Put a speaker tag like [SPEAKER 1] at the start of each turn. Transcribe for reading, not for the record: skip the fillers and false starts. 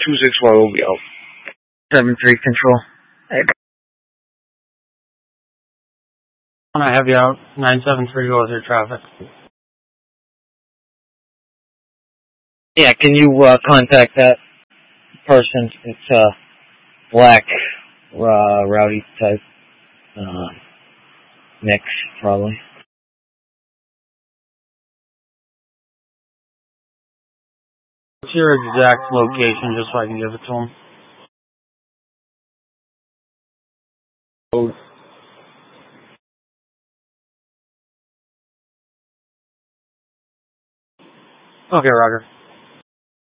[SPEAKER 1] 261 will be out. 7-3 control.
[SPEAKER 2] I have you out. 973 goes through traffic.
[SPEAKER 3] Yeah, can you contact that person? It's black, rowdy type. Mix, probably.
[SPEAKER 2] What's your exact location, just so I can give it to him? Okay, Roger.